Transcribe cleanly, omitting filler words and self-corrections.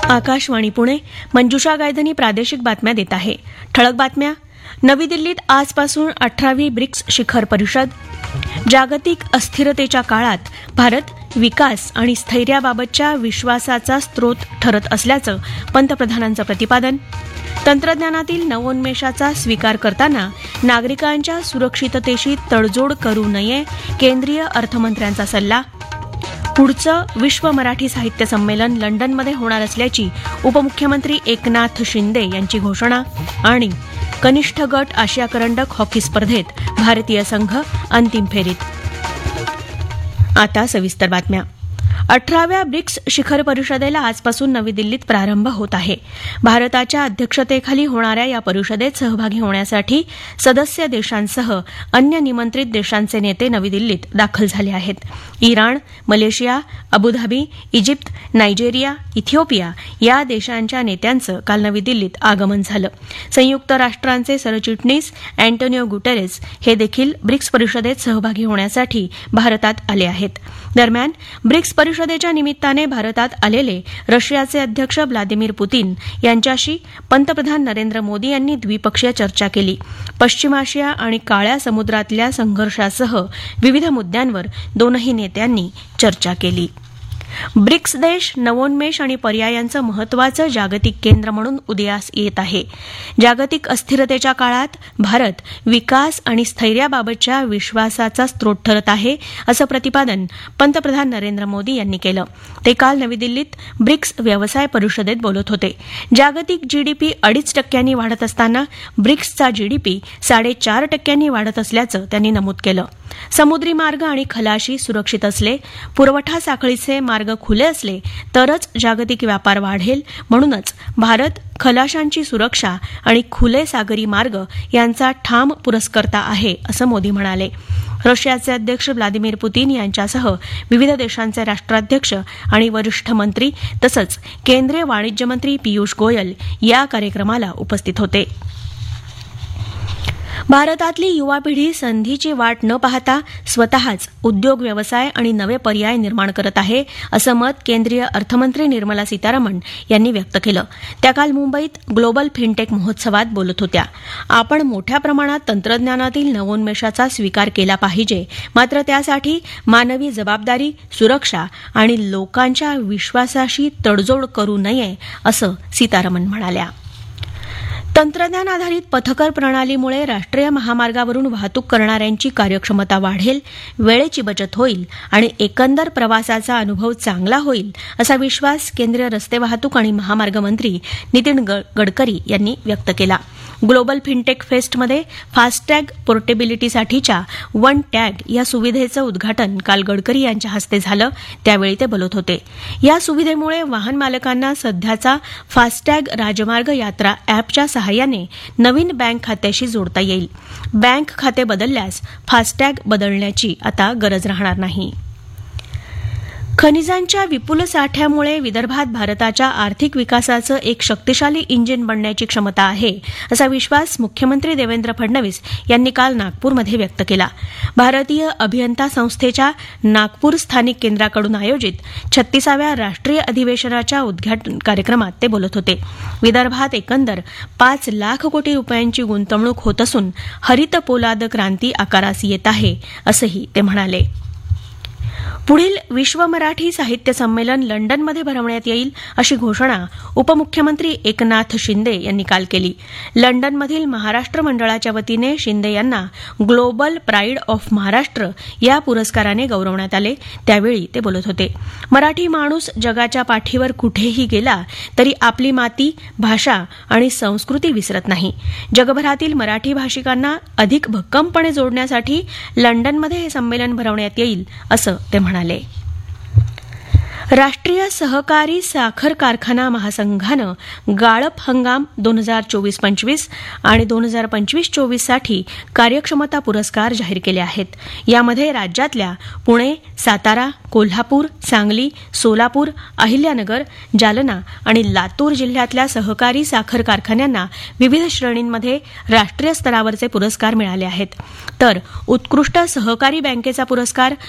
आकाशवाणी पुणे. मंजुषा गायधनी प्रादेशिक बातम्या देत आहे. ठळक बातम्या. नवी दिल्लीत आजपासून 18वी ब्रिक्स शिखर परिषद. जागतिक अस्थिरतेच्या काळात भारत विकास आणि स्थैर्याबाबतच्या विश्वासाचा स्रोत ठरत असल्याचं पंतप्रधानांचं प्रतिपादन. तंत्रज्ञानातील नवोन्मेषाचा स्वीकार करताना नागरिकांच्या सुरक्षिततेशी तडजोड करू नये, केंद्रीय अर्थमंत्र्यांचा सल्ला. पुढचं विश्व मराठी साहित्य संमेलन लंडनमध्ये होणार असल्याची उपमुख्यमंत्री एकनाथ शिंदे यांची घोषणा. आणि कनिष्ठ गट आशिया करंडक हॉकी स्पर्धेत भारतीय संघ अंतिम फेरीत. आता सविस्तर बातम्या. 18व्या ब्रिक्स शिखर परिषदेला आजपासून नवी दिल्लीत प्रारंभ होत आहे. भारताच्या अध्यक्षतेखाली होणाऱ्या या परिषदेत सहभागी होण्यासाठी सदस्य देशांसह अन्य निमंत्रित देशांचे नेते नवी दिल्लीत दाखल झाले आहेत. Iran, Malaysia, Abu Dhabi, Egypt, Nigeria, Ethiopia या देशांच्या नेत्यांचं काल नवी दिल्लीत आगमन झालं. संयुक्त राष्ट्रांचे सरचिटणीस अँटोनिओ गुटेरेस हे देखील ब्रिक्स परिषदेत सहभागी होण्यासाठी भारतात आले आहेत. दरम्यान ब्रिक्स परिषदेच्या निमित्ताने भारतात आलेले रशियाचे अध्यक्ष व्लादिमीर पुतीन यांच्याशी पंतप्रधान नरेंद्र मोदी यांनी द्विपक्षीय चर्चा केली. पश्चिम आशिया आणि काळ्या समुद्रातल्या संघर्षासह विविध मुद्द्यांवर दोनही नेत्यांनी चर्चा केली. ब्रिक्स देश नवोन्मेष आणि पर्यायांचं महत्त्वाचं जागतिक केंद्र म्हणून उदयास येत आहे. जागतिक अस्थिरतेच्या काळात भारत विकास आणि स्थैर्याबाबतच्या विश्वासाचा स्रोत ठरत आहे, असं प्रतिपादन पंतप्रधान नरेंद्र मोदी यांनी केलं. ते काल नवी दिल्लीत ब्रिक्स व्यवसाय परिषदेत बोलत होते. जागतिक जीडीपी 2.5% वाढत असताना ब्रिक्सचा जीडीपी 4.5% वाढत असल्याचं त्यांनी नमूद केलं. समुद्री मार्ग आणि खलाशी सुरक्षित असले, पुरवठा साखळीचे मार्ग खुले असले तरच जागतिक व्यापार वाढेल. म्हणूनच भारत खलाशांची सुरक्षा आणि खुले सागरी मार्ग यांचा ठाम पुरस्कर्ता आहे, असं मोदी म्हणाले. रशियाचे अध्यक्ष व्लादिमीर पुतीन यांच्यासह विविध देशांचे राष्ट्राध्यक्ष आणि वरिष्ठ मंत्री तसंच केंद्रीय वाणिज्य मंत्री पियुष गोयल या कार्यक्रमाला उपस्थित होते. भारतातली युवा पिढी संधीची वाट न पाहता स्वतःच उद्योग व्यवसाय आणि नवे पर्याय निर्माण करत आहे, असं मत केंद्रीय अर्थमंत्री निर्मला सीतारामन यांनी व्यक्त केलं. त्या काल मुंबईत ग्लोबल फिनटेक महोत्सवात बोलत होत्या. आपण मोठ्या प्रमाणात तंत्रज्ञानातील नवोन्मेषाचा स्वीकार केला पाहिजे, मात्र त्यासाठी मानवी जबाबदारी, सुरक्षा आणि लोकांच्या विश्वासाशी तडजोड करू नये, असं सीतारामन म्हणाल्या. तंत्रज्ञान आधारित पथकर प्रणालीमुळे राष्ट्रीय महामार्गावरून वाहतूक करणाऱ्यांची कार्यक्षमता वाढेल, वेळेची बचत होईल आणि एकंदर प्रवासाचा अनुभव चांगला होईल, असा विश्वास केंद्रीय रस्ते वाहतूक आणि महामार्ग मंत्री नितीन गडकरी यांनी व्यक्त केला. Global fintech फेस्टमध्ये FASTag पोर्टेबिलिटीसाठीच्या one tag या सुविधेचं उद्घाटन काल गडकरी यांच्या हस्ते झालं. त्यावेळी ते बोलत होते. या सुविधेमुळे वाहन मालकांना सध्याचा फास्टॅग राजमार्ग यात्रा अॅपच्या सहाय्याने नवीन बँक खात्याशी जोडता येईल. बँक खाते बदलल्यास फास्टॅग बदलण्याची आता गरज राहणार नाही. खनिजांच्या विपुल साठ्यामुळे विदर्भात भारताच्या आर्थिक विकासाचं एक शक्तिशाली इंजिन बनण्याची क्षमता आहे, असा विश्वास मुख्यमंत्री देवेंद्र फडणवीस यांनी काल नागपूरमध्ये व्यक्त केला. भारतीय अभियंता संस्थेच्या नागपूर स्थानिक केंद्राकडून आयोजित 36व्या राष्ट्रीय अधिवेशनाच्या उद्घाटन कार्यक्रमात ते बोलत होते. विदर्भात एकंदर 5 लाख कोटी रुपयांची गुंतवणूक होत असून हरित पोलाद क्रांती आकारास येत आहे, असंही ते म्हणाले. पुढील विश्व मराठी साहित्य संमेलन लंडनमध्ये भरवण्यात येईल, अशी घोषणा उपमुख्यमंत्री एकनाथ शिंदे यांनी काल केली. लंडनमधील महाराष्ट्र मंडळाच्या वतीने शिंदे यांना ग्लोबल प्राईड ऑफ महाराष्ट्र या पुरस्काराने गौरवण्यात आले. त्यावेळी ते बोलत होते. मराठी माणूस जगाच्या पाठीवर कुठेही गेला तरी आपली माती, भाषा आणि संस्कृती विसरत नाही. जगभरातील मराठी भाषिकांना अधिक भक्कमपणे जोडण्यासाठी लंडनमध्ये हे संमेलन भरवण्यात येईल, असं ते म्हणाले. राष्ट्रीय सहकारी साखर कारखाना महासंघानं गाळप हंगाम 2024-25 आणि 2025-24 साठी कार्यक्षमता पुरस्कार जाहीर केले आहेत. यामध्ये राज्यातल्या पुणे, सातारा, कोल्हापूर, सांगली, सोलापूर, अहिल्यानगर, जालना आणि लातूर जिल्ह्यातल्या सहकारी साखर कारखान्यांना विविध श्रेणींमध्ये राष्ट्रीय स्तरावरचे पुरस्कार मिळाले आहेत. तर उत्कृष्ट सहकारी बँकेचा पुरस्कार